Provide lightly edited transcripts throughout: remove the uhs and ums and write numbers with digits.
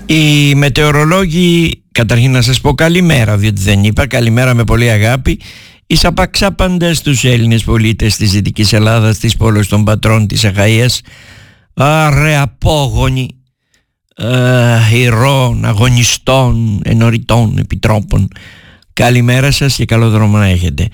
Οι μετεωρολόγοι, καταρχήν να σας πω καλημέρα, διότι δεν είπα καλημέρα με πολύ αγάπη, εις απαξάπαντες τους Έλληνες πολίτες της Δυτικής Ελλάδας, της πόλης των πατρών της Αχαΐας, αρεαπόγονοι, ηρώων, αγωνιστών, ενωριτών, επιτρόπων. Καλημέρα σας και καλό δρόμο να έχετε.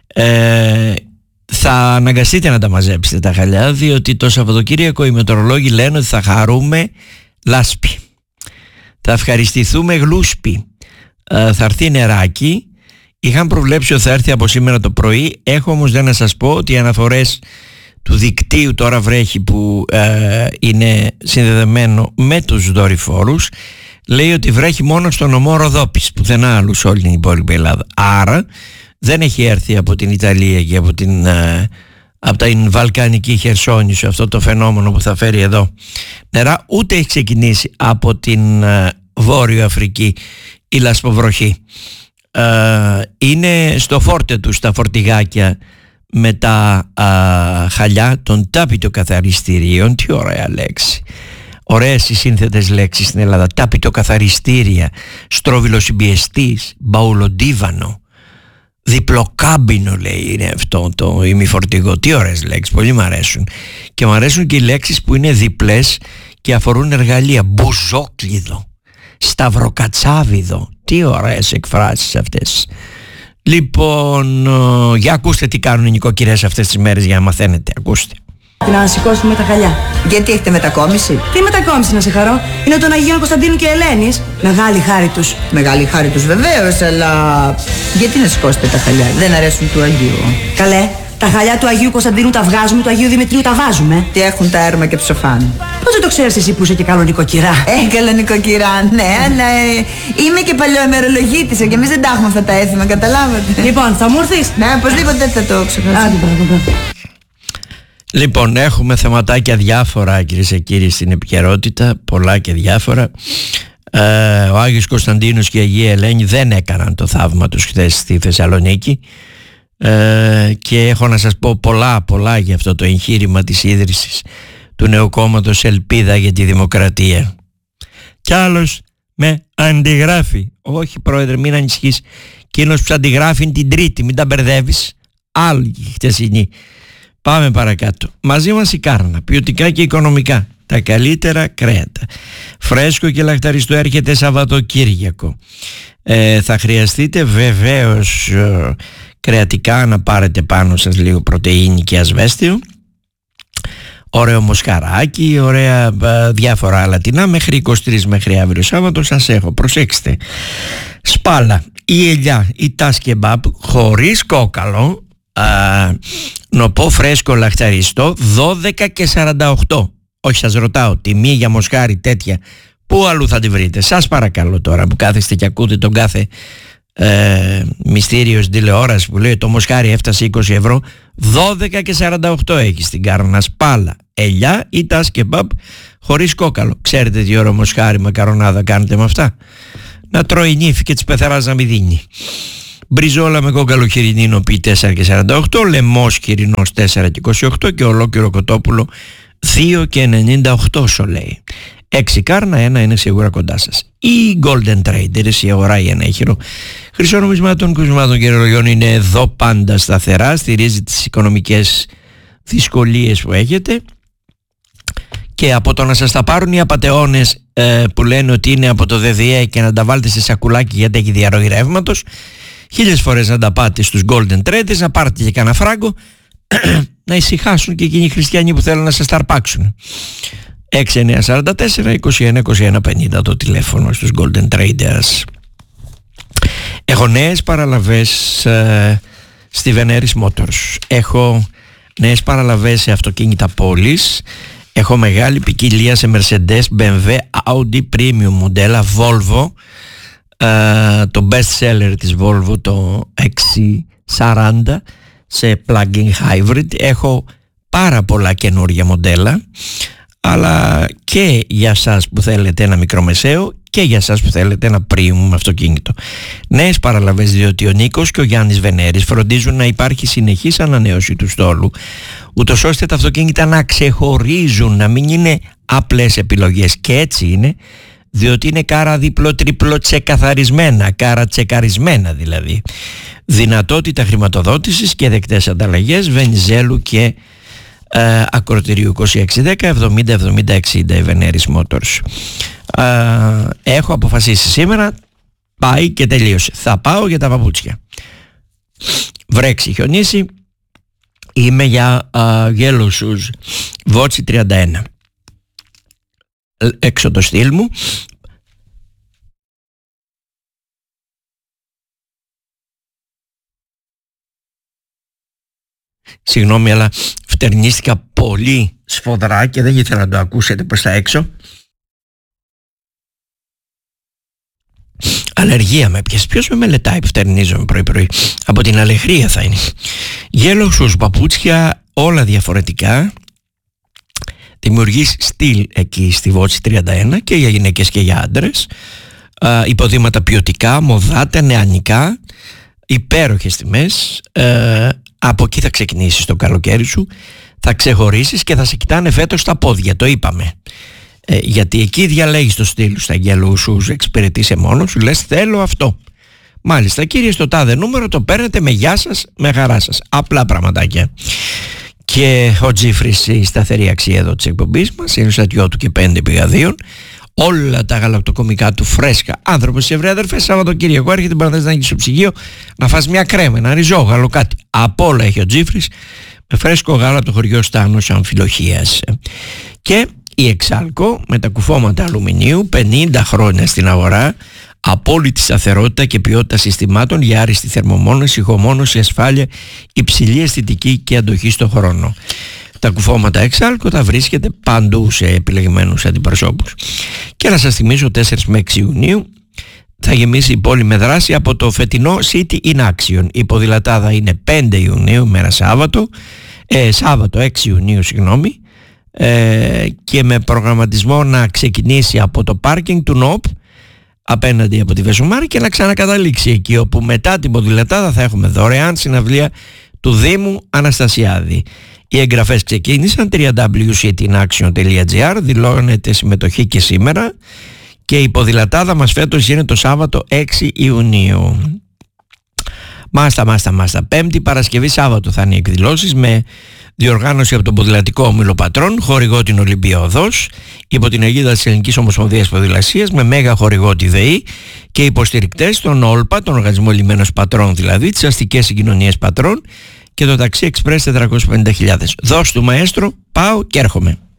Θα αναγκαστείτε να τα μαζέψετε τα χαλιά, διότι το Σαββατοκύριακο οι μετεωρολόγοι λένε ότι θα χαρούμε λάσπη, θα ευχαριστηθούμε γλούσπη, θα έρθει νεράκι. Είχαν προβλέψει ότι θα έρθει από σήμερα το πρωί. Έχω όμως δεν να σας πω ότι οι αναφορές του δικτύου τώρα βρέχει, που είναι συνδεδεμένο με τους δορυφόρους, λέει ότι βρέχει μόνο στο νομό Ροδόπης, πουθενά άλλου σε όλη την υπόλοιπη Ελλάδα. Άρα δεν έχει έρθει από την Ιταλία και από την Βαλκανική Χερσόνησο αυτό το φαινόμενο που θα φέρει εδώ νερά, ούτε έχει ξεκινήσει από την Βόρειο Αφρική η λασποβροχή. Είναι στο φόρτε του, στα φορτηγάκια με τα χαλιά των τάπητοκαθαριστηρίων. Τι ωραία λέξη, ωραίες οι σύνθετες λέξεις στην Ελλάδα. Τάπητοκαθαριστήρια, στρόβιλοσυμπιεστής, μπαουλοντίβανο, διπλοκάμπινο λέει είναι αυτό το ημιφορτηγό. Τι ωραίες λέξεις, πολύ μου αρέσουν. Και μου αρέσουν και οι λέξεις που είναι διπλές και αφορούν εργαλεία. Μπουζόκλειδο, σταυροκατσάβιδο, τι ωραίες εκφράσεις αυτές. Λοιπόν, για ακούστε τι κάνουν οι νοικοκυρές αυτές τις μέρες για να μαθαίνετε. Ακούστε. Να ανασηκώσουμε τα χαλιά. Γιατί έχετε μετακόμιση? Τι μετακόμιση να σε χαρώ? Είναι των Αγίων Κωνσταντίνου και Ελένης. Μεγάλη χάρη τους. Μεγάλη χάρη τους βεβαίως, αλλά γιατί να σηκώσετε τα χαλιά? Δεν αρέσουν του Αγίου? Καλέ, τα χαλιά του Αγίου Κωνσταντίνου τα βγάζουμε, του Αγίου Δημητρίου τα βάζουμε. Τι έχουν τα έρμα και ψοφάν? Πώς δεν το ξέρεις εσύ που είσαι και καλό νοικοκυρά? Καλό νοικοκυρά, ναι, αλλά είμαι και παλιοεμερολογήτησα και εμείς δεν τα έχουμε αυτά τα έθιμα, καταλάβατε. Λοιπόν, θα μου έρθεις? Ναι, οπωσδήποτε δεν θα το ξεχάσω. Λοιπόν, έχουμε θεματάκια διάφορα, κυρίες και κύριοι, στην επικαιρότητα, πολλά και διάφορα. Ο Άγιος Κωνσταντίνος και η Αγία Ελένη δεν έκαναν το θαύμα τους χθες στη Θεσσαλονίκη, και έχω να σας πω πολλά για αυτό το εγχείρημα της ίδρυσης του νέου κόμματος Ελπίδα για τη Δημοκρατία. Κι άλλος με αντιγράφει. Όχι πρόεδρε, μην ανησυχείς, εκείνος που αντιγράφει είναι την Τρίτη, μην τα μπερδεύεις. Άλλη χτεσινή. Πάμε παρακάτω. Μαζί μας η Κάρνα, ποιοτικά και οικονομικά, τα καλύτερα κρέατα. Φρέσκο και λαχταριστό έρχεται Σαββατοκύριακο. Θα χρειαστείτε βεβαίως κρεατικά να πάρετε πάνω σας λίγο πρωτεΐνη και ασβέστιο, ωραίο μοσχαράκι, ωραία διάφορα αλατινά. Μέχρι 23 μέχρι αύριο Σάββατο σας έχω, προσέξτε. Σπάλα, η ελιά, η τάς κεμπάπ χωρίς κόκαλο, νοπό φρέσκο λαχταριστό 12 και 48. Όχι, σας ρωτάω, τιμή για μοσχάρι τέτοια πού αλλού θα τη βρείτε? Σας παρακαλώ τώρα που κάθεστε και ακούτε τον κάθε μυστήριο στην τηλεόραση που λέει το μοσχάρι έφτασε 20 ευρώ, 12 και 48 έχει στην Κάρνα. Σπάλα, ελιά ή τάς κεμπάπ χωρίς κόκαλο. Ξέρετε τι ώρα μοσχάρι μακαρονάδα κάνετε με αυτά? Να τρώει νύφη και της πεθαράς να μην δίνει. Μπριζόλα με κόκαλο χοιρινίνο πι 4 και 48, λαιμός χοιρινός 4 και 28 και ολόκληρο κοτόπουλο 2 και 98 σου λέει. 6 Κάρνα, ένα είναι σίγουρα κοντά σας. Η Golden Traders, η αγορά η ενέχειρο χρυσονομισμάτων, κοσμημάτων και ρολογιών, είναι εδώ πάντα σταθερά, στηρίζει τις οικονομικές δυσκολίες που έχετε, και από το να σας τα πάρουν οι απατεώνες που λένε ότι είναι από το ΔΔΕ και να τα βάλετε σε σακουλάκι γιατί έχει διαρροή ρεύματος, 1000 φορές να τα πάτε στους Golden Traders, να πάρετε και κανένα φράγκο να ησυχάσουν και εκείνοι οι χριστιανοί που θέλουν να σας τα αρπάξουν. 6944 21 50 το τηλέφωνο στους Golden Traders. Έχω νέες παραλαβές στη Veneris Motors. Έχω νέες παραλαβές σε αυτοκίνητα πόλης. Έχω μεγάλη ποικιλία σε Mercedes, BMW, Audi, Premium μοντέλα, Volvo, το best seller της Volvo, το XC40 σε plug-in hybrid. Έχω πάρα πολλά καινούργια μοντέλα, αλλά και για σας που θέλετε ένα μικρομεσαίο και για σας που θέλετε ένα premium αυτοκίνητο. Νέες παραλαβές, διότι ο Νίκος και ο Γιάννης Βενέρης φροντίζουν να υπάρχει συνεχής ανανέωση του στόλου, ούτως ώστε τα αυτοκίνητα να ξεχωρίζουν, να μην είναι απλές επιλογές. Και έτσι είναι, διότι είναι κάρα διπλό-τρίπλο τσεκαθαρισμένα, κάρα τσεκαρισμένα δηλαδή. Δυνατότητα χρηματοδότησης και δεκτές ανταλλαγές Βενιζέλου και ακροτηρίου 2610 70 70 60 η Veneris Motors. Έχω αποφασίσει σήμερα, πάει και τελείωσε, θα πάω για τα παπούτσια. Βρέξει, χιονίσει, είμαι για yellow shoes Βότσι 31 έξω το στυλ μου. Συγγνώμη, αλλά φτερνίστηκα πολύ σφοδρά και δεν ήθελα να το ακούσετε προς τα έξω. Αλλεργία με πιάσει. Ποιος με μελετάει που φτερνίζομαι πρωί-πρωί? Από την αλεχρία θα είναι. Γέλος παπούτσια, όλα διαφορετικά. Δημιουργείς στυλ εκεί στη Βότσι 31 και για γυναίκες και για άντρες. Υποδήματα ποιοτικά, μοδάτα, νεανικά, υπέροχες τιμές. Από εκεί θα ξεκινήσεις το καλοκαίρι σου, θα ξεχωρίσεις και θα σε κοιτάνε φέτος στα πόδια, το είπαμε. Γιατί εκεί διαλέγεις το στυλ στα yellow shoes, εξυπηρετείσαι μόνος σου, λες θέλω αυτό. Μάλιστα, κύριε, στο τάδε νούμερο το παίρνετε με γεια σας, με χαρά σας. Απλά πραγματάκια. Και ο Τζίφρης, η σταθερή αξία εδώ της εκπομπής μας, είναι στο ατιό του και 5 πηγαδίων. Όλα τα γαλακτοκομικά του φρέσκα. Άνθρωπος και ευρεία αδερφές, Σαββατοκύριακο έρχεται, μπορεί να θες να έχεις στο ψυγείο, να φας μια κρέμα, ένα ριζόγαλο, κάτι. Από όλα έχει ο Τζίφρης, με φρέσκο γάλα από το χωριό Στάνος Αμφιλοχίας. Και η Εξάλκο με τα κουφώματα αλουμινίου, 50 χρόνια στην αγορά, απόλυτη σταθερότητα και ποιότητα συστημάτων για άριστη θερμομόνωση, ηχομόνωση, ασφάλεια, υψηλή αισθητική και αντοχή στον χρόνο. Τα κουφώματα Εξάλκο τα βρίσκεται παντού σε επιλεγμένους αντιπροσώπους. Και να σας θυμίσω 4 με 6 Ιουνίου θα γεμίσει η πόλη με δράση από το φετινό City in Action. Η ποδηλατάδα είναι 5 Ιουνίου, μέρα Σάββατο, Σάββατο 6 Ιουνίου συγγνώμη, και με προγραμματισμό να ξεκινήσει από το πάρκινγκ του ΝΟΠ απέναντι από τη Βεσουμάρη και να ξανακαταλήξει εκεί, όπου μετά την ποδηλατάδα θα έχουμε δωρεάν συναυλία του Δήμου Αναστασιάδη. Οι εγγραφές ξεκίνησαν, www.citinaction.gr, δηλώνεται συμμετοχή και σήμερα και η ποδηλατάδα μας φέτος γίνεται το Σάββατο 6 Ιουνίου. Μάστα, Πέμπτη, Παρασκευή, Σάββατο θα είναι οι εκδηλώσεις με διοργάνωση από τον Ποδηλατικό Όμιλο Πατρών, χορηγό την Ολυμπία Οδός, υπό την αιγίδα της Ελληνικής Ομοσπονδίας Ποδηλασίας, με μέγα χορηγό τη ΔΕΗ και υποστηρικτές τον ΟΛΠΑ, τον Οργανισμό Λιμένος Πατρών δηλαδή, τις αστικές συγκοινωνίες Πατρών και το ταξί Express 450.000. Δώσ' του μαέστρο, πάω και έρχομαι.